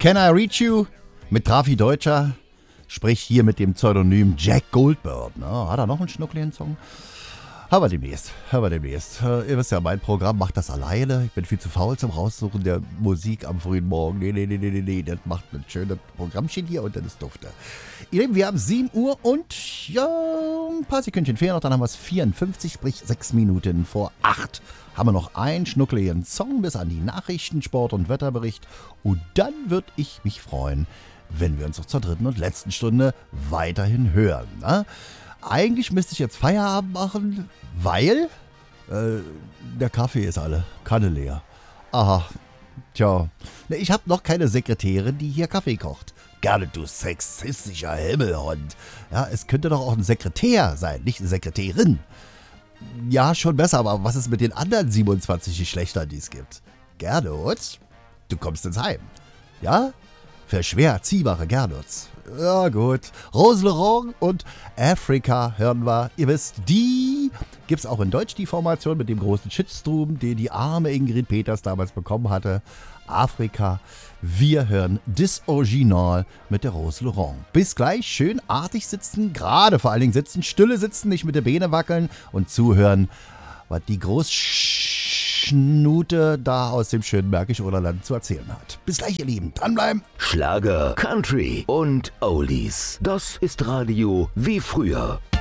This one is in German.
Can I Reach You mit Trafi Deutscher, sprich hier mit dem Pseudonym Jack Goldbird. Ne? Hat er noch einen Schnuckligen-Song? Haben wir demnächst. Ihr wisst ja, mein Programm macht das alleine. Ich bin viel zu faul zum Raussuchen der Musik am frühen Morgen. Nee. Das macht ein schönes Programmchen hier und dann ist dufte. Ihr Lieben, wir haben 7 Uhr und ja, ein paar Sekündchen fehlen noch. Dann haben wir es 54, sprich 6 Minuten vor 8. Haben wir noch einen schnuckligen Song bis an die Nachrichten, Sport- und Wetterbericht. Und dann würde ich mich freuen, wenn wir uns noch zur dritten und letzten Stunde weiterhin hören. Ne? Eigentlich müsste ich jetzt Feierabend machen, weil der Kaffee ist alle, Kanne leer. Aha, tja. Ich habe noch keine Sekretärin, die hier Kaffee kocht. Gerne, du sexistischer Himmelhund. Ja, es könnte doch auch ein Sekretär sein, nicht eine Sekretärin. Ja, schon besser, aber was ist mit den anderen 27 Geschlechtern, die es gibt? Gernot, du kommst ins Heim. Ja? Für schwer erziehbare Gernots. Ja gut. Rose Laurent und Africa hören wir. Ihr wisst, die gibt's auch in Deutsch, die Formation mit dem großen Shitstorm, den die arme Ingrid Peters damals bekommen hatte. Afrika. Wir hören das Original mit der Rose Laurent. Bis gleich, schön artig sitzen, gerade vor allen Dingen sitzen, stille sitzen, nicht mit der Beine wackeln und zuhören, was die Großschnute da aus dem schönen Märkisch-Oderland zu erzählen hat. Bis gleich, ihr Lieben, dranbleiben. Schlager, Country und Oldies. Das ist Radio wie früher.